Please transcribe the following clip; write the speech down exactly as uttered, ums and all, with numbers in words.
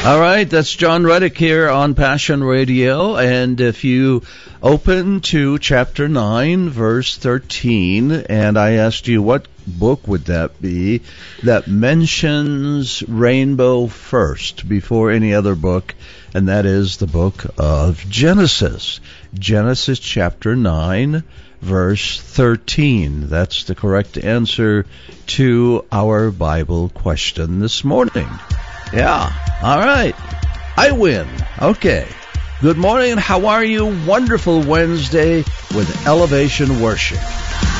All right, that's John Reddick here on Passion Radio, and if you open to chapter nine, verse thirteen, and I asked you what book would that be that mentions rainbow first before any other book, and that is the book of Genesis. Genesis chapter nine, verse thirteen. That's the correct answer to our Bible question this morning. Yeah, all right. I win. Okay. Good morning, and how are you? Wonderful Wednesday with Elevation Worship.